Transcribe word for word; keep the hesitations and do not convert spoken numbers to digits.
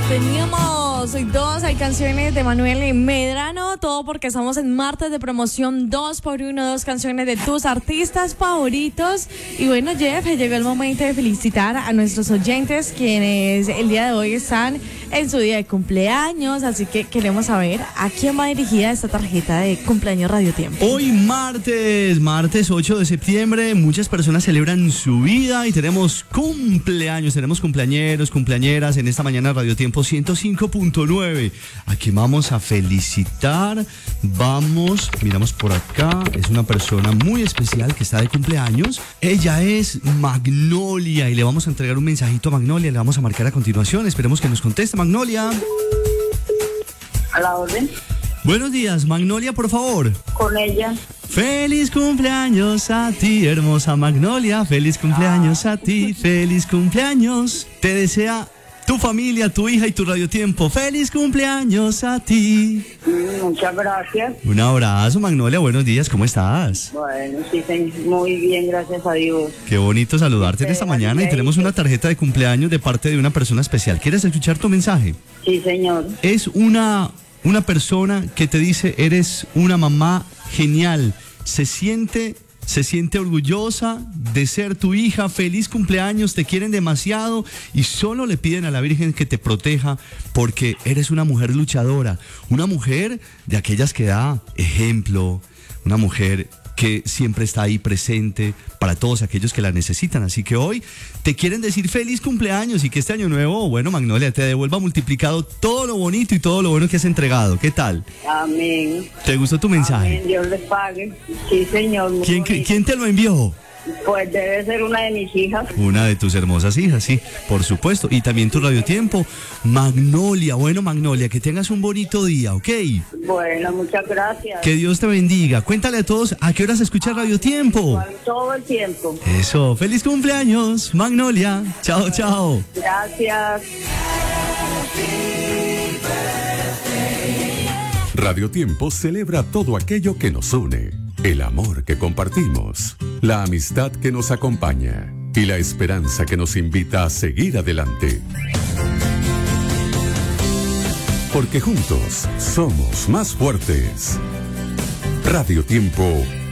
Teníamos dos hay canciones de Manuel Medrano, todo porque estamos en martes de promoción dos por uno, dos canciones de tus artistas favoritos. Y bueno, Jeff, llegó el momento de felicitar a nuestros oyentes, quienes el día de hoy están en su día de cumpleaños, así que queremos saber a quién va dirigida esta tarjeta de cumpleaños Radio Tiempo. Hoy martes, martes ocho de septiembre, muchas personas celebran su vida y tenemos cumpleaños, tenemos cumpleañeros, cumpleañeras en esta mañana Radio Tiempo ciento cinco punto nueve. Aquí vamos a felicitar, vamos, miramos por acá, es una persona muy especial que está de cumpleaños. Ella es Magnolia y le vamos a entregar un mensajito a Magnolia, le vamos a marcar a continuación, esperemos que nos conteste Magnolia. A la orden. Buenos días, Magnolia, por favor. Con ella. Feliz cumpleaños a ti, hermosa Magnolia. Feliz cumpleaños a ti, feliz cumpleaños. Te desea tu familia, tu hija y tu Radio Tiempo. Feliz cumpleaños a ti. Mm, muchas gracias. Un abrazo, Magnolia. Buenos días, ¿cómo estás? Bueno, sí, muy bien, gracias a Dios. Qué bonito saludarte en esta mañana y tenemos una tarjeta de cumpleaños de parte de una persona especial. ¿Quieres escuchar tu mensaje? Sí, señor. Es una, una persona que te dice, eres una mamá genial. Se siente... Se siente orgullosa de ser tu hija, feliz cumpleaños, te quieren demasiado y solo le piden a la Virgen que te proteja porque eres una mujer luchadora, una mujer de aquellas que da ejemplo, una mujer que siempre está ahí presente para todos aquellos que la necesitan. Así que hoy te quieren decir feliz cumpleaños y que este año nuevo, bueno, Magnolia, te devuelva multiplicado todo lo bonito y todo lo bueno que has entregado. ¿Qué tal? Amén. ¿Te gustó tu mensaje? Amén, Dios les pague. Sí, señor. ¿Quién, ¿Quién te lo envió? Pues debe ser una de mis hijas. Una de tus hermosas hijas, sí, por supuesto. Y también tu Radio Tiempo. Magnolia, bueno, Magnolia, que tengas un bonito día, ¿ok? Bueno, muchas gracias. Que Dios te bendiga. Cuéntale a todos a qué horas escuchas Radio Tiempo. Todo el tiempo. Eso, feliz cumpleaños, Magnolia. Chao, chao. Gracias. Radio Tiempo celebra todo aquello que nos une. El amor que compartimos, la amistad que nos acompaña y la esperanza que nos invita a seguir adelante. Porque juntos somos más fuertes. Radio Tiempo